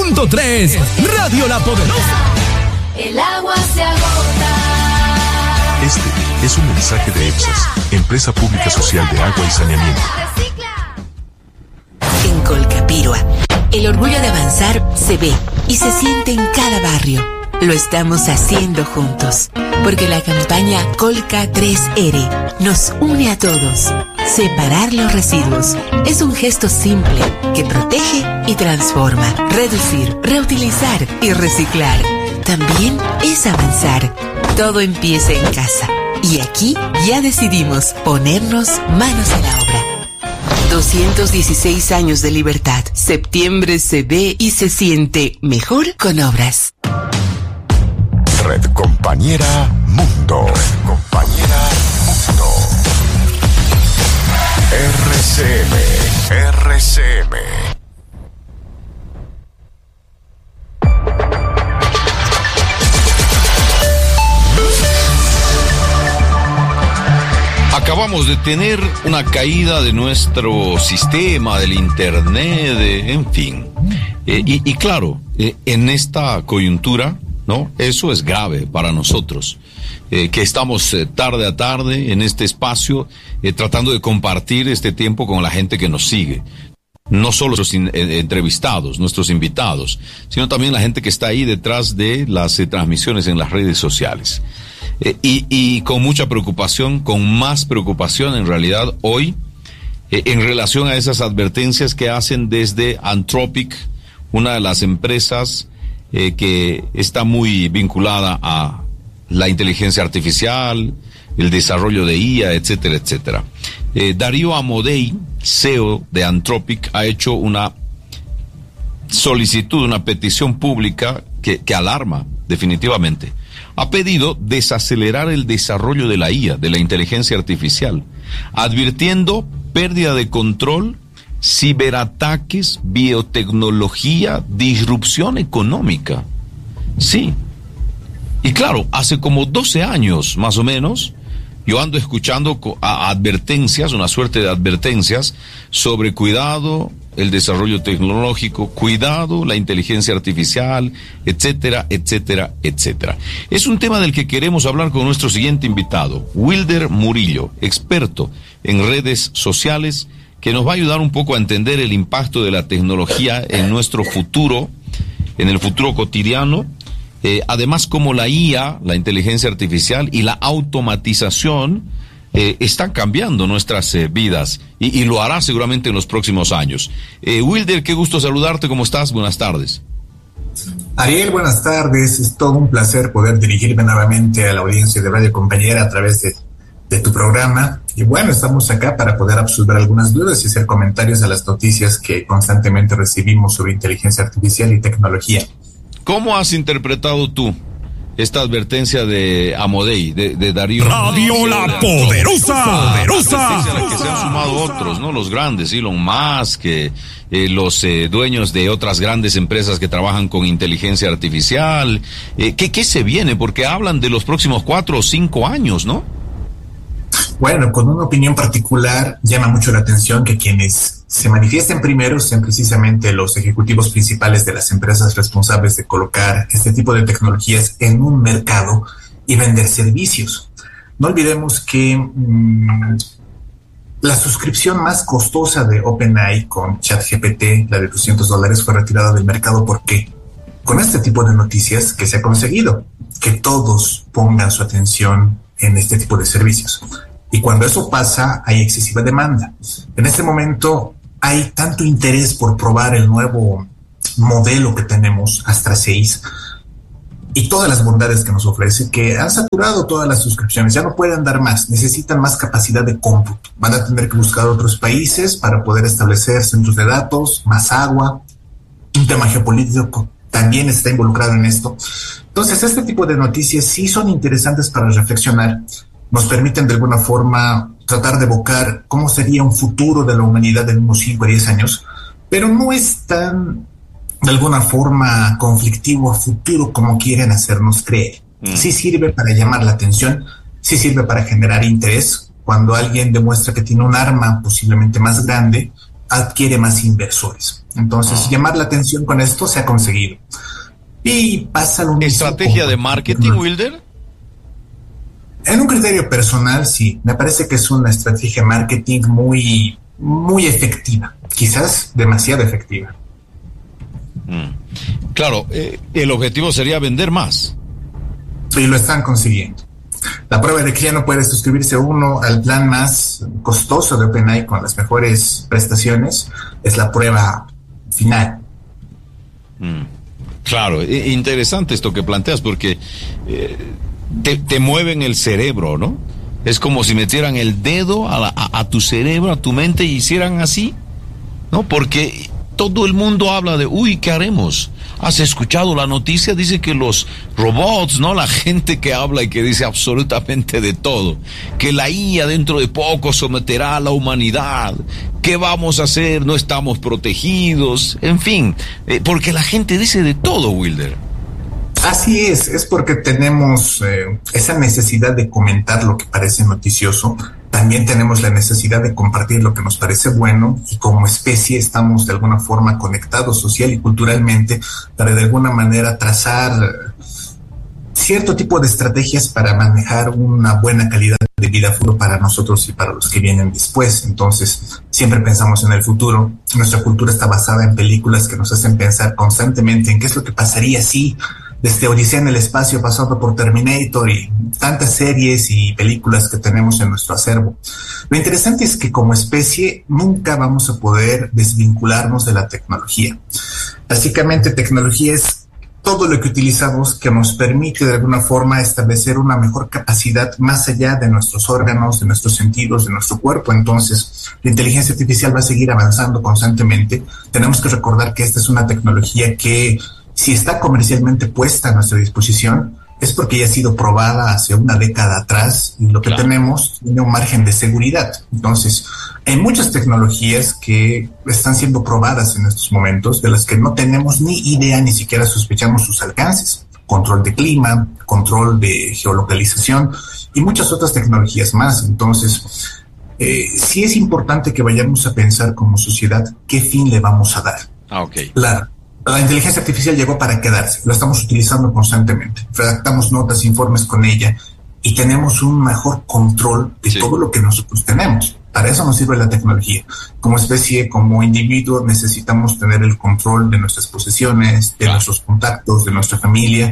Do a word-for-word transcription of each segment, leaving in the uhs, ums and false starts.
punto tres. Radio La Poderosa. El agua se agota. Este es un mensaje de EPSAS, Empresa Pública Social de Agua y Saneamiento. En Colcapirua, el orgullo de avanzar se ve y se siente en cada barrio. Lo estamos haciendo juntos, porque la campaña Colca tres R nos une a todos. Separar los residuos es un gesto simple que protege y transforma. Reducir, reutilizar y reciclar también es avanzar. Todo empieza en casa y aquí ya decidimos ponernos manos a la obra. doscientos dieciséis años de libertad. Septiembre se ve y se siente mejor con obras. Red Compañera Mundo. Red Compañera Mundo. R C M. R C M. Acabamos de tener una caída de nuestro sistema, del internet, de, en fin. Eh, y, y claro, eh, en esta coyuntura, ¿no? Eso es grave para nosotros, eh, que estamos eh, tarde a tarde en este espacio, eh, tratando de compartir este tiempo con la gente que nos sigue. No solo los in, eh, entrevistados, nuestros invitados, sino también la gente que está ahí detrás de las eh, transmisiones en las redes sociales. Eh, y, y con mucha preocupación, con más preocupación en realidad hoy, eh, en relación a esas advertencias que hacen desde Anthropic, una de las empresas eh, que está muy vinculada a la inteligencia artificial, el desarrollo de I A, etcétera, etcétera. Eh, Darío Amodei, C E O de Anthropic, ha hecho una solicitud, una petición pública que, que alarma definitivamente. Ha pedido desacelerar el desarrollo de la I A, de la inteligencia artificial, advirtiendo pérdida de control, ciberataques, biotecnología, disrupción económica. Sí. Y claro, hace como doce años, más o menos, yo ando escuchando advertencias, una suerte de advertencias sobre cuidado, el desarrollo tecnológico, cuidado, la inteligencia artificial, etcétera, etcétera, etcétera. Es un tema del que queremos hablar con nuestro siguiente invitado, Wilder Murillo, experto en redes sociales, que nos va a ayudar un poco a entender el impacto de la tecnología en nuestro futuro, en el futuro cotidiano. Eh, además, como la I A, la inteligencia artificial y la automatización eh, están cambiando nuestras eh, vidas y, y lo hará seguramente en los próximos años. Eh, Wilder, qué gusto saludarte, ¿cómo estás? Buenas tardes. Ariel, buenas tardes. Es todo un placer poder dirigirme nuevamente a la audiencia de Radio Compañera a través de, de tu programa. Y bueno, estamos acá para poder absolver algunas dudas y hacer comentarios a las noticias que constantemente recibimos sobre inteligencia artificial y tecnología. ¿ ¿Cómo has interpretado tú esta advertencia de Amodei, de, de Darío? Radio La Poderosa, Poderosa. A la que se han sumado otros, ¿no? Los grandes, Elon Musk, eh, eh, los eh, dueños de otras grandes empresas que trabajan con inteligencia artificial. Eh, ¿qué, ¿Qué se viene? Porque hablan de los próximos cuatro o cinco años, ¿no? Bueno, con una opinión particular, llama mucho la atención que quienes se manifiesten primero sean precisamente los ejecutivos principales de las empresas responsables de colocar este tipo de tecnologías en un mercado y vender servicios. No olvidemos que mmm, la suscripción más costosa de OpenAI con ChatGPT, la de doscientos dólares, fue retirada del mercado. ¿Por qué? Con este tipo de noticias que se ha conseguido, que todos pongan su atención en este tipo de servicios. Y cuando eso pasa, hay excesiva demanda. En este momento hay tanto interés por probar el nuevo modelo que tenemos, Astra seis, y todas las bondades que nos ofrece, que han saturado todas las suscripciones. Ya no pueden dar más, necesitan más capacidad de cómputo. Van a tener que buscar otros países para poder establecer centros de datos, más agua. Un tema geopolítico también está involucrado en esto. Entonces, este tipo de noticias sí son interesantes para reflexionar. Nos permiten de alguna forma tratar de evocar cómo sería un futuro de la humanidad en unos cinco o diez años, pero no es tan, de alguna forma, conflictivo a futuro como quieren hacernos creer. Mm. Sí sirve para llamar la atención, sí sirve para generar interés. Cuando alguien demuestra que tiene un arma posiblemente más grande, adquiere más inversores. Entonces, ah. llamar la atención con esto se ha conseguido. Y pasa lo mismo. ¿Estrategia de marketing, Wilder? En un criterio personal, sí. Me parece que es una estrategia de marketing muy, muy efectiva. Quizás demasiado efectiva. Mm. Claro, eh, el objetivo sería vender más. Y lo están consiguiendo. La prueba de que ya no puede suscribirse uno al plan más costoso de OpenAI con las mejores prestaciones es la prueba final. Mm. Claro, interesante esto que planteas porque eh, te, te mueven el cerebro, ¿no? Es como si metieran el dedo a, la, a, a tu cerebro, a tu mente y hicieran así, ¿no? Porque todo el mundo habla de, uy, ¿qué haremos? ¿Has escuchado la noticia? Dice que los robots, ¿no? La gente que habla y que dice absolutamente de todo. Que la I A dentro de poco someterá a la humanidad. ¿Qué vamos a hacer? No estamos protegidos. En fin, eh, porque la gente dice de todo, Wilder. Así es, es porque tenemos eh, esa necesidad de comentar lo que parece noticioso. También tenemos la necesidad de compartir lo que nos parece bueno y como especie estamos de alguna forma conectados social y culturalmente para de alguna manera trazar cierto tipo de estrategias para manejar una buena calidad de vida futuro para nosotros y para los que vienen después. Entonces, siempre pensamos en el futuro. Nuestra cultura está basada en películas que nos hacen pensar constantemente en qué es lo que pasaría si desde Odisea en el espacio, pasando por Terminator y tantas series y películas que tenemos en nuestro acervo. Lo interesante es que como especie nunca vamos a poder desvincularnos de la tecnología. Básicamente, tecnología es todo lo que utilizamos que nos permite de alguna forma establecer una mejor capacidad más allá de nuestros órganos, de nuestros sentidos, de nuestro cuerpo. Entonces, la inteligencia artificial va a seguir avanzando constantemente. Tenemos que recordar que esta es una tecnología que, si está comercialmente puesta a nuestra disposición, es porque ya ha sido probada hace una década atrás y lo que claro. tenemos tiene un margen de seguridad. Entonces, hay muchas tecnologías que están siendo probadas en estos momentos, de las que no tenemos ni idea, ni siquiera sospechamos sus alcances. Control de clima, control de geolocalización y muchas otras tecnologías más. Entonces, eh, sí es importante que vayamos a pensar como sociedad qué fin le vamos a dar. Ah, ok. La, La inteligencia artificial llegó para quedarse, la estamos utilizando constantemente, redactamos notas, informes con ella y tenemos un mejor control de sí. todo lo que nosotros tenemos. Para eso nos sirve la tecnología. Como especie, como individuo, necesitamos tener el control de nuestras posesiones, de claro. nuestros contactos, de nuestra familia.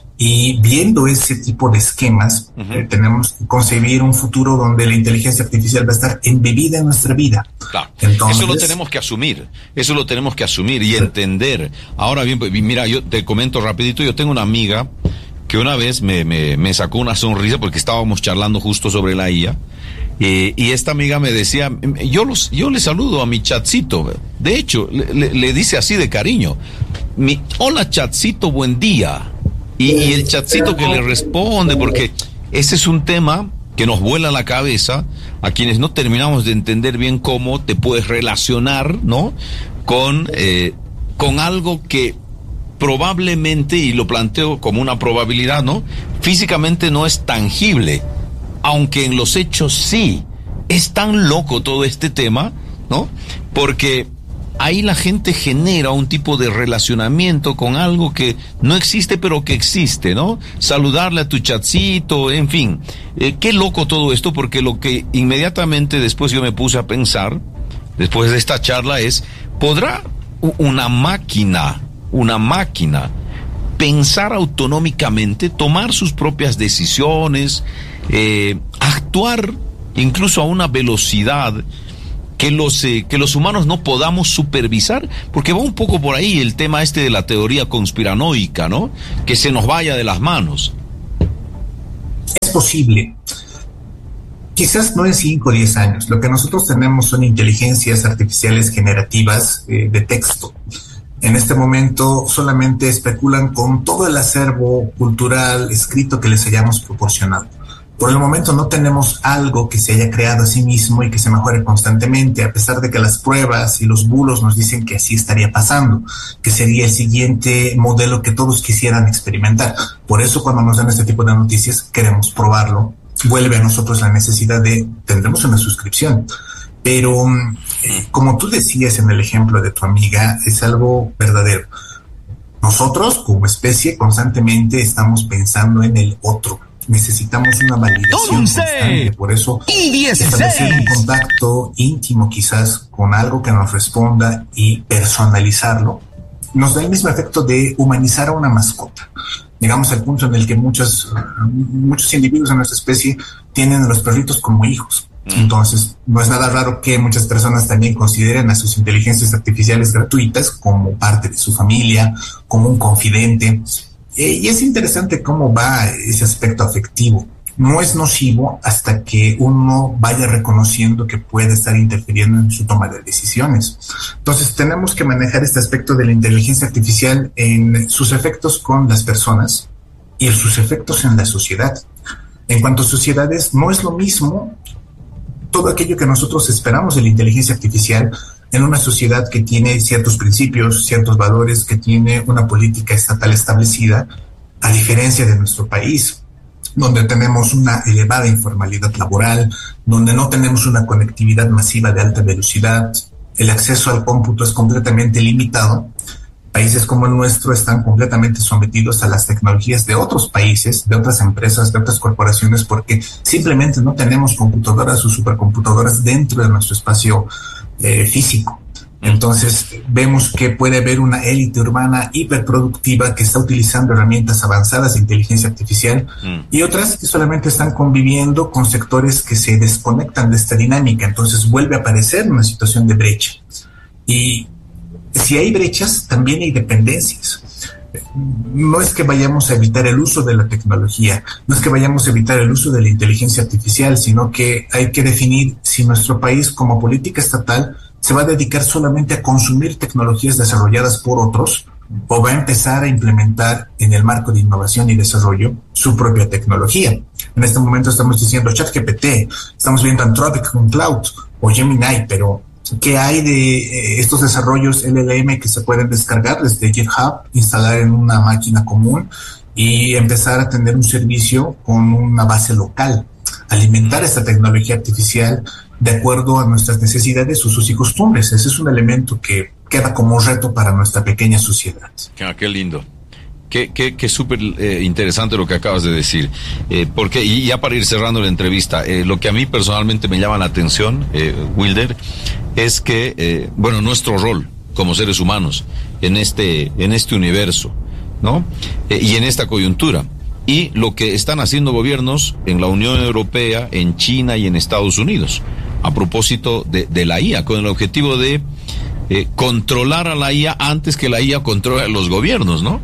Y viendo ese tipo de esquemas, uh-huh. eh, tenemos que concebir un futuro donde la inteligencia artificial va a estar embebida en nuestra vida. Claro. Entonces, eso lo tenemos que asumir, eso lo tenemos que asumir y sí. entender. Ahora bien, mira, yo te comento rapidito, yo tengo una amiga que una vez me, me, me sacó una sonrisa porque estábamos charlando justo sobre la I A. Eh, y esta amiga me decía, yo los, yo le saludo a mi chatcito. De hecho, le, le, le dice así de cariño, mi, hola chatcito, buen día. Y, y el chatcito que le responde, porque ese es un tema que nos vuela la cabeza a quienes no terminamos de entender bien cómo te puedes relacionar, ¿no? Con, eh, con algo que probablemente, y lo planteo como una probabilidad, ¿no? Físicamente no es tangible, aunque en los hechos sí. Es tan loco todo este tema, ¿no? Porque ahí la gente genera un tipo de relacionamiento con algo que no existe, pero que existe, ¿no? Saludarle a tu chatcito, en fin. Eh, qué loco todo esto, porque lo que inmediatamente después yo me puse a pensar, después de esta charla, es, ¿podrá una máquina, una máquina, pensar autonómicamente, tomar sus propias decisiones, eh, actuar incluso a una velocidad que los eh, que los humanos no podamos supervisar? Porque va un poco por ahí el tema este de la teoría conspiranoica, ¿no? Que se nos vaya de las manos. Es posible. Quizás no en cinco o diez años. Lo que nosotros tenemos son inteligencias artificiales generativas eh, de texto. En este momento solamente especulan con todo el acervo cultural escrito que les hayamos proporcionado. Por el momento no tenemos algo que se haya creado a sí mismo y que se mejore constantemente, a pesar de que las pruebas y los bulos nos dicen que así estaría pasando, que sería el siguiente modelo que todos quisieran experimentar. Por eso cuando nos dan este tipo de noticias queremos probarlo. Vuelve a nosotros la necesidad de, tendremos una suscripción. Pero eh, como tú decías en el ejemplo de tu amiga, es algo verdadero. Nosotros como especie constantemente estamos pensando en el otro. Necesitamos una validación constante, por eso establecer un contacto íntimo quizás con algo que nos responda y personalizarlo nos da el mismo efecto de humanizar a una mascota. Llegamos al punto en el que muchos, muchos individuos en nuestra especie tienen a los perritos como hijos. Entonces, no es nada raro que muchas personas también consideren a sus inteligencias artificiales gratuitas como parte de su familia, como un confidente. Eh, y es interesante cómo va ese aspecto afectivo. No es nocivo hasta que uno vaya reconociendo que puede estar interfiriendo en su toma de decisiones. Entonces, tenemos que manejar este aspecto de la inteligencia artificial en sus efectos con las personas y en sus efectos en la sociedad. En cuanto a sociedades, no es lo mismo todo aquello que nosotros esperamos de la inteligencia artificial en una sociedad que tiene ciertos principios, ciertos valores, que tiene una política estatal establecida, a diferencia de nuestro país, donde tenemos una elevada informalidad laboral, donde no tenemos una conectividad masiva de alta velocidad, el acceso al cómputo es completamente limitado. Países como el nuestro están completamente sometidos a las tecnologías de otros países, de otras empresas, de otras corporaciones, porque simplemente no tenemos computadoras o supercomputadoras dentro de nuestro espacio eh, físico. Entonces vemos que puede haber una élite urbana hiperproductiva que está utilizando herramientas avanzadas de inteligencia artificial mm. y otras que solamente están conviviendo con sectores que se desconectan de esta dinámica. Entonces vuelve a aparecer una situación de brecha. Y si hay brechas, también hay dependencias. No es que vayamos a evitar el uso de la tecnología, no es que vayamos a evitar el uso de la inteligencia artificial, sino que hay que definir si nuestro país como política estatal se va a dedicar solamente a consumir tecnologías desarrolladas por otros o va a empezar a implementar en el marco de innovación y desarrollo su propia tecnología. En este momento estamos diciendo ChatGPT, estamos viendo Anthropic con Cloud o Gemini, pero ¿qué hay de eh, estos desarrollos L L M que se pueden descargar desde GitHub, instalar en una máquina común y empezar a tener un servicio con una base local? Alimentar esta tecnología artificial de acuerdo a nuestras necesidades, usos y costumbres. Ese es un elemento que queda como reto para nuestra pequeña sociedad. Ah, qué lindo. Qué, qué, qué súper eh, interesante lo que acabas de decir. Eh, porque, y ya para ir cerrando la entrevista, eh, lo que a mí personalmente me llama la atención, eh, Wilder, es que, eh, bueno, nuestro rol como seres humanos en este, en este universo, ¿no? Eh, y en esta coyuntura. Y lo que están haciendo gobiernos en la Unión Europea, en China y en Estados Unidos, a propósito de, de la I A, con el objetivo de eh, controlar a la I A antes que la I A controle a los gobiernos, ¿no?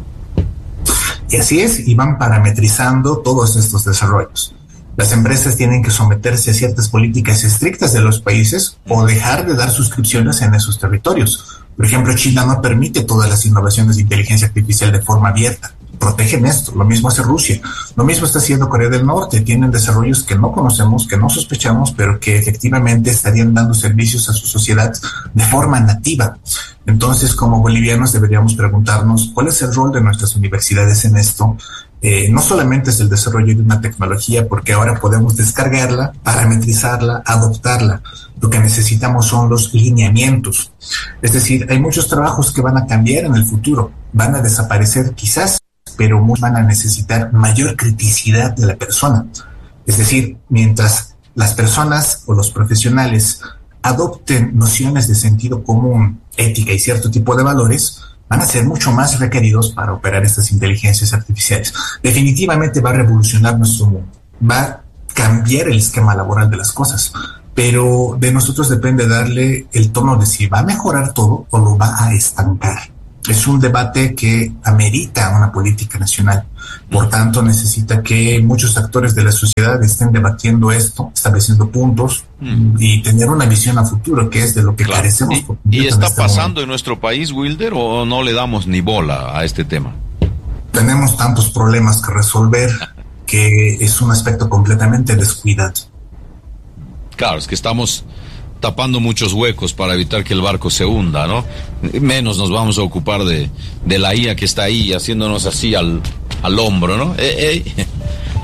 Y así es, y van parametrizando todos estos desarrollos. Las empresas tienen que someterse a ciertas políticas estrictas de los países o dejar de dar suscripciones en esos territorios. Por ejemplo, China no permite todas las innovaciones de inteligencia artificial de forma abierta. Protegen esto. Lo mismo hace Rusia. Lo mismo está haciendo Corea del Norte. Tienen desarrollos que no conocemos, que no sospechamos, pero que efectivamente estarían dando servicios a su sociedad de forma nativa. Entonces, como bolivianos deberíamos preguntarnos cuál es el rol de nuestras universidades en esto. Eh, no solamente es el desarrollo de una tecnología, porque ahora podemos descargarla, parametrizarla, adoptarla. Lo que necesitamos son los lineamientos. Es decir, hay muchos trabajos que van a cambiar en el futuro, van a desaparecer quizás, pero muchos van a necesitar mayor criticidad de la persona. Es decir, mientras las personas o los profesionales adopten nociones de sentido común, ética y cierto tipo de valores, van a ser mucho más requeridos para operar estas inteligencias artificiales. Definitivamente va a revolucionar nuestro mundo, va a cambiar el esquema laboral de las cosas, pero de nosotros depende darle el tono de si va a mejorar todo o lo va a estancar. Es un debate que amerita una política nacional. Por tanto, necesita que muchos actores de la sociedad estén debatiendo esto, estableciendo puntos mm. y tener una visión a futuro, que es de lo que claro. carecemos. ¿Y, ¿Y está en este pasando momento. En nuestro país, Wilder, o no le damos ni bola a este tema? Tenemos tantos problemas que resolver que es un aspecto completamente descuidado. Claro, es que estamos tapando muchos huecos para evitar que el barco se hunda, ¿no? Menos nos vamos a ocupar de, de la I A que está ahí haciéndonos así al, al hombro, ¿no? Eh, eh.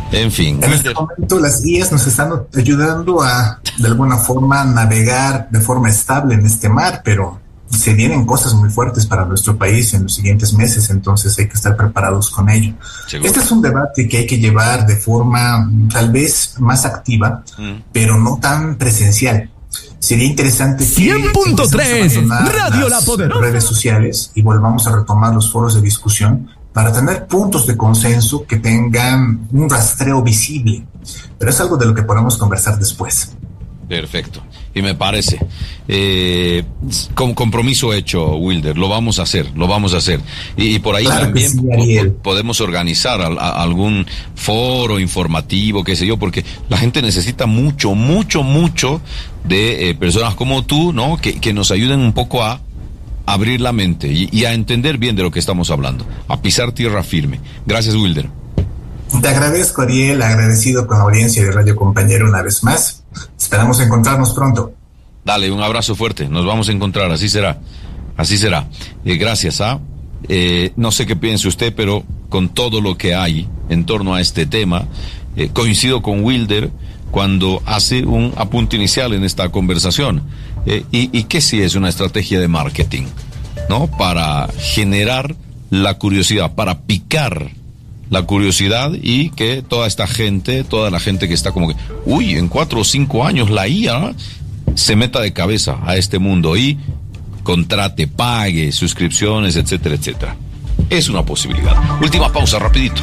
En fin. En este momento las guías nos están ayudando a, de alguna forma, navegar de forma estable en este mar, pero se vienen cosas muy fuertes para nuestro país en los siguientes meses, entonces hay que estar preparados con ello. ¿Seguro? Este es un debate que hay que llevar de forma tal vez más activa, mm. pero no tan presencial. Sería interesante que cien punto tres Radio La Poderosa, redes sociales, y volvamos a retomar los foros de discusión para tener puntos de consenso que tengan un rastreo visible. Pero es algo de lo que podemos conversar después. Perfecto. Y me parece, eh, con compromiso hecho, Wilder, lo vamos a hacer, lo vamos a hacer. Y, y por ahí claro también sí, po- podemos organizar a, a algún foro informativo, qué sé yo, porque la gente necesita mucho, mucho, mucho de eh, personas como tú, ¿no? Que, que nos ayuden un poco a abrir la mente y, y a entender bien de lo que estamos hablando, a pisar tierra firme. Gracias, Wilder. Te agradezco, Ariel, agradecido con la audiencia de Radio Compañero una vez más. Esperamos encontrarnos pronto. Dale, un abrazo fuerte, nos vamos a encontrar, así será, así será. Eh, gracias, ¿ah? Eh, no sé qué piense usted, pero con todo lo que hay en torno a este tema, eh, coincido con Wilder cuando hace un apunte inicial en esta conversación. Eh, y, y que sí es una estrategia de marketing, ¿no? Para generar la curiosidad, para picar la curiosidad y que toda esta gente, toda la gente que está como que, uy, en cuatro o cinco años la I A se meta de cabeza a este mundo y contrate, pague suscripciones, etcétera, etcétera. Es una posibilidad. Última pausa, rapidito.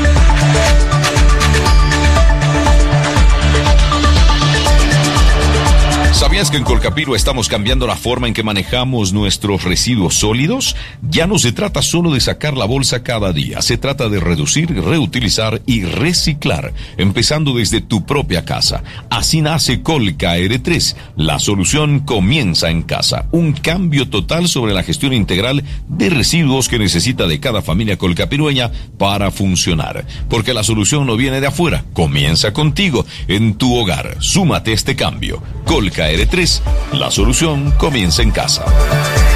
¿Sabías que en Colcapiro estamos cambiando la forma en que manejamos nuestros residuos sólidos? Ya no se trata solo de sacar la bolsa cada día, se trata de reducir, reutilizar y reciclar, empezando desde tu propia casa. Así nace Colca R tres. La solución comienza en casa. Un cambio total sobre la gestión integral de residuos que necesita de cada familia colcapirueña para funcionar. Porque la solución no viene de afuera, comienza contigo, en tu hogar. Súmate a este cambio. Colca R tres, la solución comienza en casa.